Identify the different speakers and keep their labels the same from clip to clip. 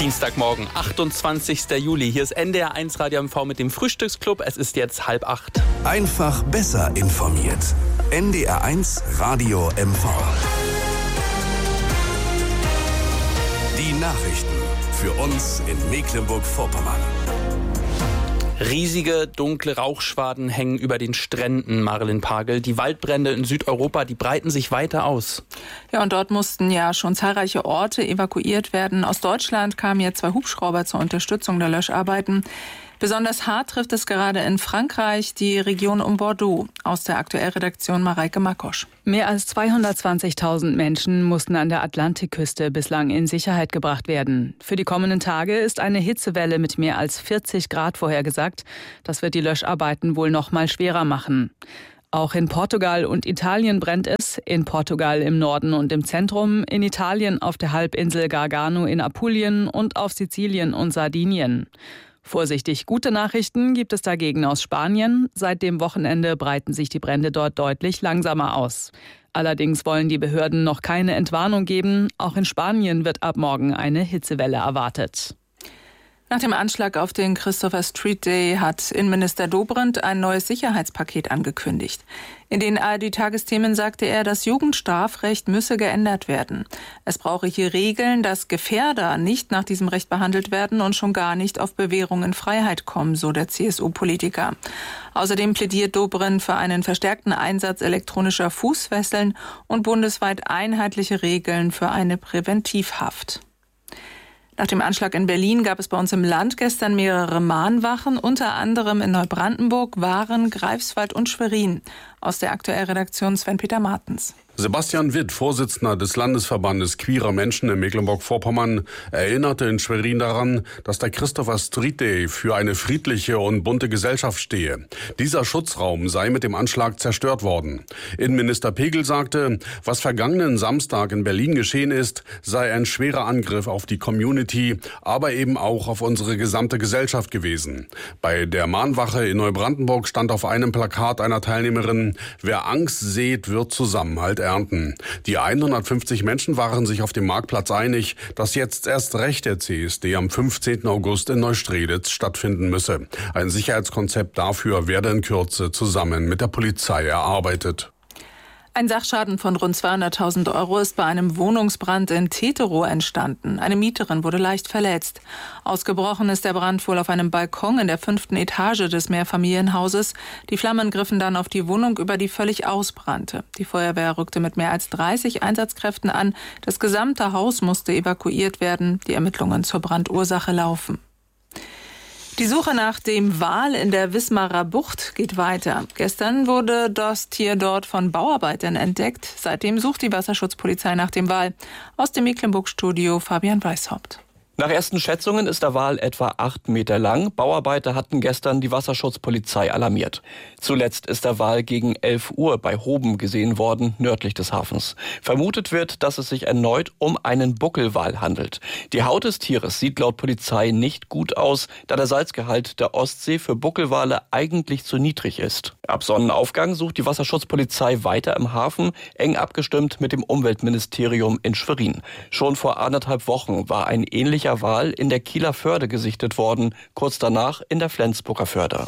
Speaker 1: Dienstagmorgen, 28. Juli. Hier ist NDR 1 Radio MV mit dem Frühstücksclub. Es ist jetzt 7:30.
Speaker 2: Einfach besser informiert. NDR 1 Radio MV. Die Nachrichten für uns in Mecklenburg-Vorpommern.
Speaker 1: Riesige, dunkle Rauchschwaden hängen über den Stränden, Marilyn Pagel. Die Waldbrände in Südeuropa, die breiten sich weiter aus.
Speaker 3: Ja, und dort mussten ja schon zahlreiche Orte evakuiert werden. Aus Deutschland kamen jetzt 2 Hubschrauber zur Unterstützung der Löscharbeiten. Besonders hart trifft es gerade in Frankreich die Region um Bordeaux. Aus der Aktuellredaktion Mareike Makosch.
Speaker 4: Mehr als 220.000 Menschen mussten an der Atlantikküste bislang in Sicherheit gebracht werden. Für die kommenden Tage ist eine Hitzewelle mit mehr als 40 Grad vorhergesagt. Das wird die Löscharbeiten wohl noch mal schwerer machen. Auch in Portugal und Italien brennt es. In Portugal im Norden und im Zentrum, in Italien auf der Halbinsel Gargano in Apulien und auf Sizilien und Sardinien. Vorsichtig gute Nachrichten gibt es dagegen aus Spanien. Seit dem Wochenende breiten sich die Brände dort deutlich langsamer aus. Allerdings wollen die Behörden noch keine Entwarnung geben. Auch in Spanien wird ab morgen eine Hitzewelle erwartet.
Speaker 3: Nach dem Anschlag auf den Christopher Street Day hat Innenminister Dobrindt ein neues Sicherheitspaket angekündigt. In den ARD-Tagesthemen sagte er, das Jugendstrafrecht müsse geändert werden. Es brauche hier Regeln, dass Gefährder nicht nach diesem Recht behandelt werden und schon gar nicht auf Bewährung in Freiheit kommen, so der CSU-Politiker. Außerdem plädiert Dobrindt für einen verstärkten Einsatz elektronischer Fußfesseln und bundesweit einheitliche Regeln für eine Präventivhaft. Nach dem Anschlag in Berlin gab es bei uns im Land gestern mehrere Mahnwachen, unter anderem in Neubrandenburg, Waren, Greifswald und Schwerin. Aus der Aktuellredaktion Sven-Peter Martens.
Speaker 5: Sebastian Witt, Vorsitzender des Landesverbandes queerer Menschen in Mecklenburg-Vorpommern, erinnerte in Schwerin daran, dass der Christopher Street Day für eine friedliche und bunte Gesellschaft stehe. Dieser Schutzraum sei mit dem Anschlag zerstört worden. Innenminister Pegel sagte, was vergangenen Samstag in Berlin geschehen ist, sei ein schwerer Angriff auf die Community, aber eben auch auf unsere gesamte Gesellschaft gewesen. Bei der Mahnwache in Neubrandenburg stand auf einem Plakat einer Teilnehmerin: Wer Angst sät, wird Zusammenhalt ernten. Die 150 Menschen waren sich auf dem Marktplatz einig, dass jetzt erst recht der CSD am 15. August in Neustrelitz stattfinden müsse. Ein Sicherheitskonzept dafür werde in Kürze zusammen mit der Polizei erarbeitet.
Speaker 3: Ein Sachschaden von rund 200.000 € ist bei einem Wohnungsbrand in Teterow entstanden. Eine Mieterin wurde leicht verletzt. Ausgebrochen ist der Brand wohl auf einem Balkon in der 5. Etage des Mehrfamilienhauses. Die Flammen griffen dann auf die Wohnung über, die völlig ausbrannte. Die Feuerwehr rückte mit mehr als 30 Einsatzkräften an. Das gesamte Haus musste evakuiert werden. Die Ermittlungen zur Brandursache laufen. Die Suche nach dem Wal in der Wismarer Bucht geht weiter. Gestern wurde das Tier dort von Bauarbeitern entdeckt. Seitdem sucht die Wasserschutzpolizei nach dem Wal. Aus dem Mecklenburg-Studio Fabian Weishaupt.
Speaker 6: Nach ersten Schätzungen ist der Wal etwa 8 Meter lang. Bauarbeiter hatten gestern die Wasserschutzpolizei alarmiert. Zuletzt ist der Wal gegen 11 Uhr bei Hoben gesehen worden, nördlich des Hafens. Vermutet wird, dass es sich erneut um einen Buckelwal handelt. Die Haut des Tieres sieht laut Polizei nicht gut aus, da der Salzgehalt der Ostsee für Buckelwale eigentlich zu niedrig ist. Ab Sonnenaufgang sucht die Wasserschutzpolizei weiter im Hafen, eng abgestimmt mit dem Umweltministerium in Schwerin. Schon vor 1,5 Wochen war ein ähnlicher Wal in der Kieler Förde gesichtet worden, kurz danach in der Flensburger Förde.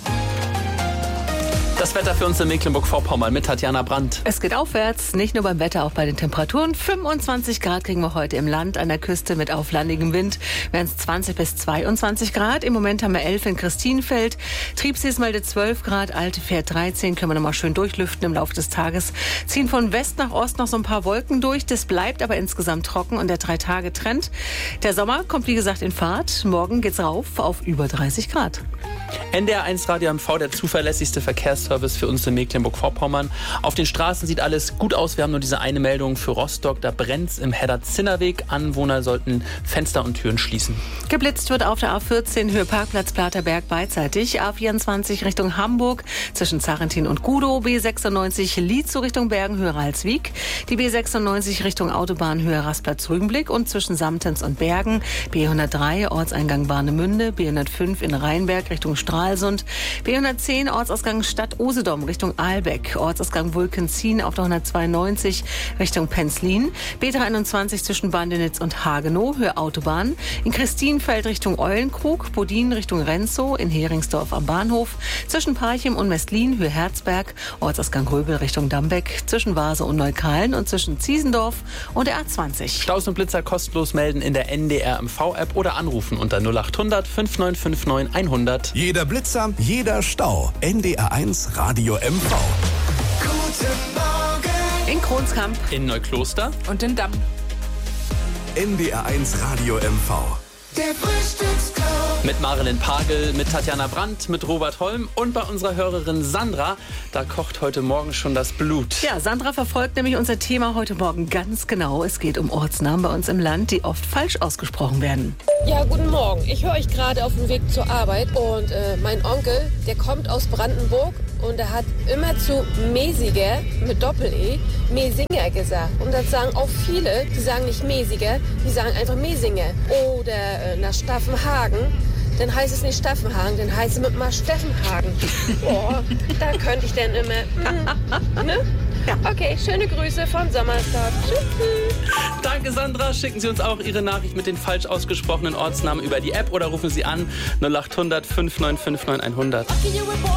Speaker 1: Das Wetter für uns in Mecklenburg-Vorpommern mit Tatjana Brandt.
Speaker 7: Es geht aufwärts, nicht nur beim Wetter, auch bei den Temperaturen. 25 Grad kriegen wir heute im Land, an der Küste mit auflandigem Wind wären es 20 bis 22 Grad. Im Moment haben wir 11 in Christienfeld, Triebsees meldet 12 Grad, Altefährt 13, können wir nochmal schön durchlüften im Laufe des Tages. Ziehen von West nach Ost noch so ein paar Wolken durch, das bleibt aber insgesamt trocken und der 3-Tage-Trend. Der Sommer kommt wie gesagt in Fahrt, morgen geht's rauf auf über 30 Grad.
Speaker 1: NDR 1 Radio MV, der zuverlässigste Verkehrsservice für uns in Mecklenburg-Vorpommern. Auf den Straßen sieht alles gut aus. Wir haben nur diese eine Meldung für Rostock. Da brennt's im Hedder-Zinnerweg. Anwohner sollten Fenster und Türen schließen.
Speaker 7: Geblitzt wird auf der A14 Höhe Parkplatz Platerberg beidseitig. A24 Richtung Hamburg zwischen Zarentin und Gudow. B96 Lietzow Richtung Bergen Höhe Ralswiek. Die B96 Richtung Autobahn Höhe Rastplatz-Rügenblick und zwischen Samtens und Bergen. B103 Ortseingang Warnemünde. B105 in Rheinberg Richtung Stralsund. B110 Ortsausgang Stadt Usedom Richtung Ahlbeck. Ortsausgang Vulkenzin auf der 192 Richtung Penzlin. B321 zwischen Bandenitz und Hagenow, Höhe Autobahn. In Christienfeld Richtung Eulenkrug. Bodin Richtung Renzow. In Heringsdorf am Bahnhof. Zwischen Parchim und Meslin, Höhe Herzberg. Ortsausgang Röbel Richtung Dambeck. Zwischen Vase und Neukalen und zwischen Ziesendorf und der A20.
Speaker 1: Staus und Blitzer kostenlos melden in der NDR MV-App oder anrufen unter 0800 5959 100.
Speaker 2: Jeder Blitzer, jeder Stau. NDR1 Radio MV.
Speaker 8: Guten Morgen.
Speaker 7: In Kronskamp.
Speaker 1: In Neukloster.
Speaker 3: Und in Damm.
Speaker 2: NDR1 Radio MV.
Speaker 8: Der Frühstücksclub.
Speaker 1: Mit Marilyn Pagel, mit Tatjana Brandt, mit Robert Holm und bei unserer Hörerin Sandra. Da kocht heute Morgen schon das Blut.
Speaker 7: Ja, Sandra verfolgt nämlich unser Thema heute Morgen ganz genau. Es geht um Ortsnamen bei uns im Land, die oft falsch ausgesprochen werden.
Speaker 9: Ja, guten Morgen. Ich höre euch gerade auf dem Weg zur Arbeit und mein Onkel, der kommt aus Brandenburg und er hat immer zu Mäsiger mit Doppel-E Mesinger gesagt. Und das sagen auch viele, die sagen nicht Mäsiger, die sagen einfach Mesinger. Oder nach Staffenhagen, dann heißt es nicht Staffenhagen, dann heißt es mit mal Steffenhagen. Boah, da könnte ich dann immer, ne? Ja. Okay, schöne Grüße von Sommersdorf. Tschüss.
Speaker 1: Danke, Sandra. Schicken Sie uns auch Ihre Nachricht mit den falsch ausgesprochenen Ortsnamen über die App oder rufen Sie an 0800 5959 100.